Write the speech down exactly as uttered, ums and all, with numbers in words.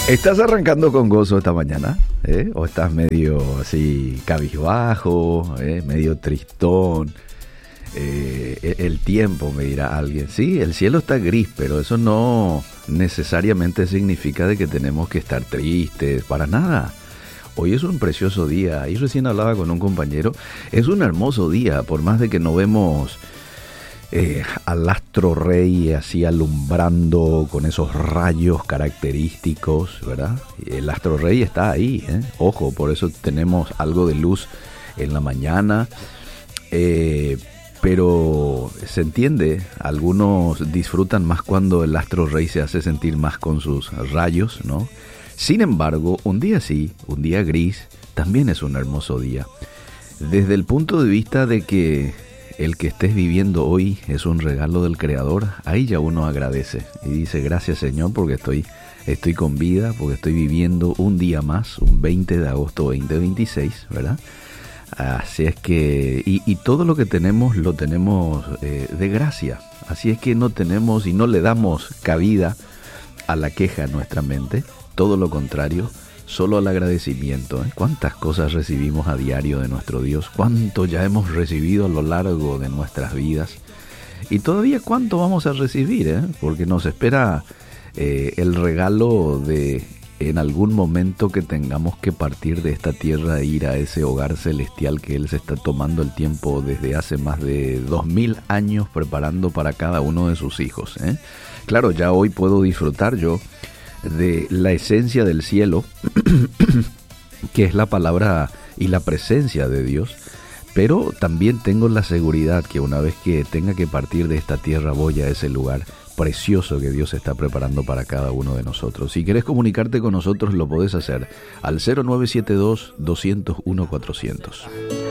¿Estás arrancando con gozo esta mañana? ¿Eh? ¿O estás medio así cabizbajo, ¿eh? medio tristón? Eh, el tiempo, me dirá alguien. Sí, el cielo está gris, pero eso no necesariamente significa de que tenemos que estar tristes, para nada. Hoy es un precioso día. Ahí recién hablaba con un compañero. Es un hermoso día, por más de que no vemos eh, al astro rey así alumbrando con esos rayos característicos, ¿verdad? El astro rey está ahí, ¿eh? Ojo, por eso tenemos algo de luz en la mañana. Eh, pero se entiende, algunos disfrutan más cuando el astro rey se hace sentir más con sus rayos, ¿no? Sin embargo, un día así, un día gris, también es un hermoso día. Desde el punto de vista de que el que estés viviendo hoy es un regalo del Creador, ahí ya uno agradece y dice gracias Señor porque estoy, estoy con vida, porque estoy viviendo un día más, un veinte de agosto veinte veintiséis, ¿verdad? Así es que, y, y todo lo que tenemos lo tenemos eh, de gracia, así es que no tenemos y no le damos cabida a la queja en nuestra mente. Todo lo contrario, solo al agradecimiento. ¿eh? ¿Cuántas cosas recibimos a diario de nuestro Dios? ¿Cuánto ya hemos recibido a lo largo de nuestras vidas? Y todavía cuánto vamos a recibir, ¿eh? Porque nos espera eh, el regalo de en algún momento que tengamos que partir de esta tierra e ir a ese hogar celestial que Él se está tomando el tiempo desde hace más de dos mil años preparando para cada uno de sus hijos. ¿eh? Claro, ya hoy puedo disfrutar yo de la esencia del cielo, que es la palabra y la presencia de Dios, pero también tengo la seguridad que una vez que tenga que partir de esta tierra voy a ese lugar precioso que Dios está preparando para cada uno de nosotros. Si querés comunicarte con nosotros lo podés hacer al cero nueve siete dos, dos cero uno, cuatrocientos.